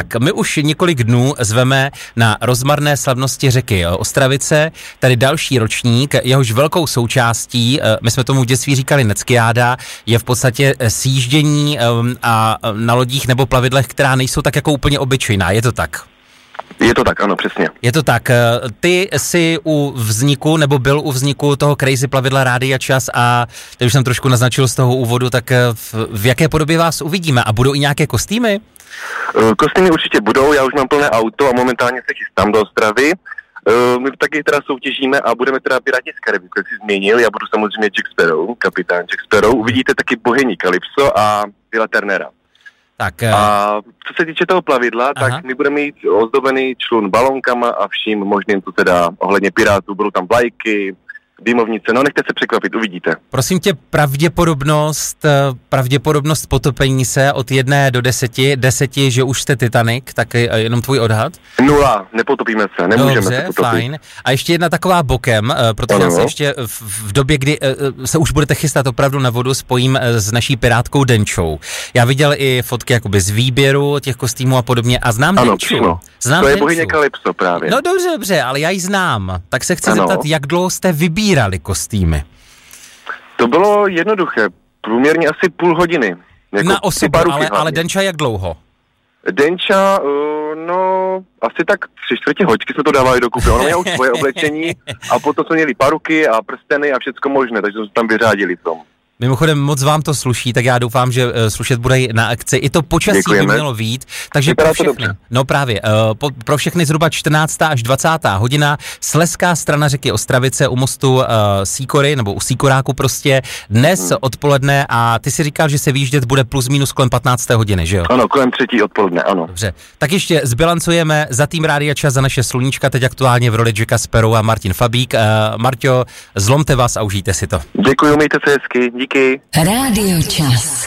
Tak my už několik dnů zveme na rozmarné slavnosti řeky Ostravice, tady další ročník, jehož velkou součástí, my jsme tomu v dětství říkali Neckiáda, je v podstatě sjíždění a na lodích nebo plavidlech, která nejsou tak jako úplně obyčejná, je to tak? Je to tak, ano, přesně. Je to tak. Ty jsi u vzniku, nebo byl u vzniku toho crazy plavidla Rádia Čas a teď už jsem trošku naznačil z toho úvodu, tak v jaké podobě vás uvidíme? A budou i nějaké kostýmy? Kostýmy určitě budou, já už mám plné auto a momentálně se chystám do Ostravy. My taky teda soutěžíme a budeme teda Piráti z Karibiku, jak jsi zmínil, já budu samozřejmě Jack Sparrow, kapitán Jack Sparrow. Uvidíte taky bohyni Calypso a Willa Turnera. Tak, a co se týče toho plavidla, tak my budeme mít ozdobený člun balonkama a vším možným, co teda ohledně pirátů, budou tam vlajky, dýmovnice, no nechte se překvapit, uvidíte. Prosím tě, pravděpodobnost potopení se od 1 do 10, že už jste Titanic, tak jenom tvůj odhad? 0, nepotopíme se, nemůžeme Dobře, se potopit. Fajn. A ještě jedna taková bokem, protože se ještě v době, kdy se už budete chystat opravdu na vodu, spojím s naší pirátkou Denčou. Já viděl i fotky jakoby z výběru těch kostýmů a podobně a znám Denču. To je bohyně Calypso právě. No dobře, ale já ji znám. Tak se chci zeptat, jak dlouho jste vybírali kostýmy? To bylo jednoduché, průměrně asi půl hodiny. Jako na osobu, ale Denča jak dlouho? Denča, asi tak 3/4 hoďky jsme to dávali dokupy. Ona měla už svoje oblečení a potom jsme měli paruky a prsteny a všecko možné, takže jsme tam vyřádili v tom. Mimochodem, moc vám to sluší, tak já doufám, že slušet bude na akci. I to počasí by mělo vyjít, takže pro všechny, pro všechny zhruba 14. až 20. hodina, slezská strana řeky Ostravice u mostu Sýkory, nebo u Sýkoráku prostě, dnes odpoledne a ty si říkal, že se výjíždět bude plus minus kolem 15. hodiny, že jo? Ano, kolem 3. odpoledne, ano. Dobře, tak ještě zbilancujeme za tým Rádia Čas, za naše sluníčka, teď aktuálně v roli Jacka Sparrow a Martin Fabík. Marťo, zlomte vás a užijte si to. Děkuji, mějte se hezky, díky. Rádio Čas.